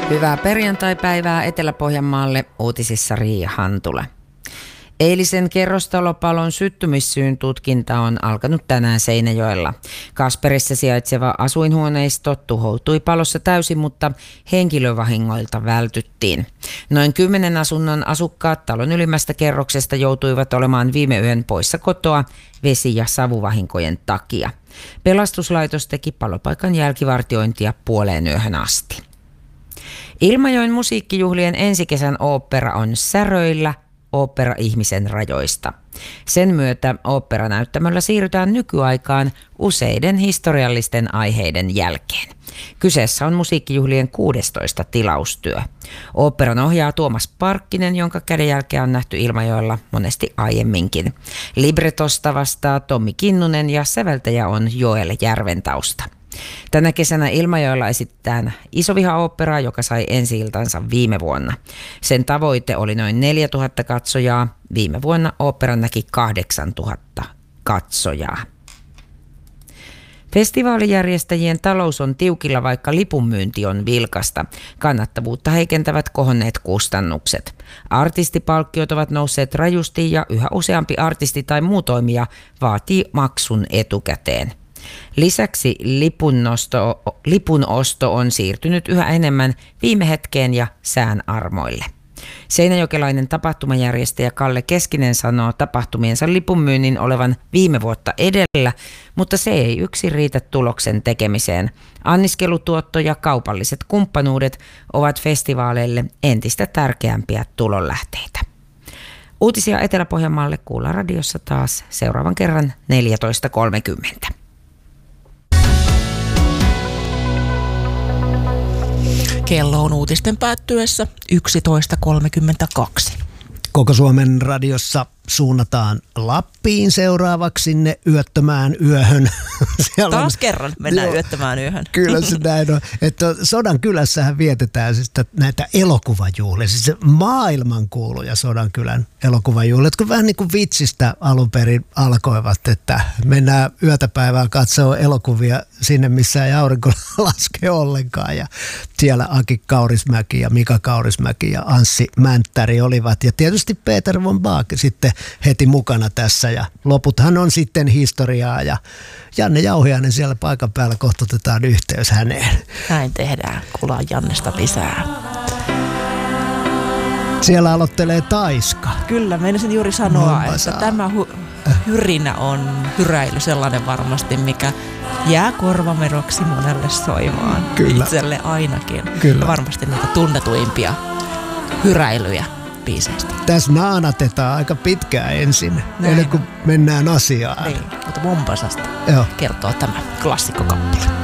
Hyvää perjantaipäivää Etelä-Pohjanmaalle, uutisissa Riia Hantula. Eilisen kerrostalopalon syttymissyyn tutkinta on alkanut tänään Seinäjoella. Kasperissa sijaitseva asuinhuoneisto tuhoutui palossa täysin, mutta henkilövahingoilta vältyttiin. Noin 10 asunnon asukkaat talon ylimmästä kerroksesta joutuivat olemaan viime yön poissa kotoa vesi- ja savuvahinkojen takia. Pelastuslaitos teki palopaikan jälkivartiointia puoleen yöhön asti. Ilmajoen musiikkijuhlien ensikesän ooppera on säröillä ooppera ihmisen rajoista. Sen myötä oopperanäyttämöllä siirrytään nykyaikaan useiden historiallisten aiheiden jälkeen. Kyseessä on musiikkijuhlien 16 tilaustyö. Oopperan ohjaa Tuomas Parkkinen, jonka kädenjälkeä on nähty Ilmajoella monesti aiemminkin. Libretosta vastaa Tommi Kinnunen ja säveltäjä on Joel Järventausta. Tänä kesänä Ilmajoella esitetään Isoviha-oopperaa, joka sai ensi-iltansa viime vuonna. Sen tavoite oli noin 4000 katsojaa. Viime vuonna ooppera näki 8000 katsojaa. Festivaalijärjestäjien talous on tiukilla, vaikka lipunmyynti on vilkasta. Kannattavuutta heikentävät kohonneet kustannukset. Artistipalkkiot ovat nousseet rajusti ja yhä useampi artisti tai muu toimija vaatii maksun etukäteen. Lisäksi lipun osto on siirtynyt yhä enemmän viime hetkeen ja sään armoille. Seinäjokelainen tapahtumajärjestäjä Kalle Keskinen sanoo tapahtumiensa lipunmyynnin olevan viime vuotta edellä, mutta se ei yksin riitä tuloksen tekemiseen. Anniskelutuotto ja kaupalliset kumppanuudet ovat festivaaleille entistä tärkeämpiä tulonlähteitä. Uutisia Etelä-Pohjanmaalle kuullaan radiossa taas seuraavan kerran 14.30. Kello on uutisten päättyessä 11.32. Koko Suomen radiossa suunnataan Lappiin seuraavaksi sinne yöttömään yöhön. Taas kerran mennään yöttömään yöhön. Kyllä se näin on. Että Sodankylässähän vietetään siis näitä elokuvajuhlia. Siis maailmankuuluja Sodankylän elokuvajuhlia, jotka vähän niin kuin vitsistä alun perin alkoivat, että mennään yötä päivää katsoa elokuvia sinne, missä ei aurinko laske ollenkaan. Ja siellä Aki Kaurismäki ja Mika Kaurismäki ja Anssi Mänttäri olivat. Ja tietysti Peter von Baak sitten heti mukana tässä ja loputhan on sitten historiaa ja Janne Jauhiainen siellä paikan päällä, kohtutetaan yhteys häneen. Näin tehdään, kuullaan Jannesta lisää. Siellä aloittelee Taiska. Kyllä, meinasin juuri sanoa, että tämä hyrinä on hyräily sellainen varmasti, mikä jää korvameroksi monelle soimaan. Kyllä. Itselle ainakin. Kyllä. Ja varmasti niitä tunnetuimpia hyräilyjä biiseistä. Tässä naanatetaan aika pitkään ensin, ennen kuin mennään asiaan. Niin, mutta Mombasasta Joo. kertoo tämä klassikkokappale.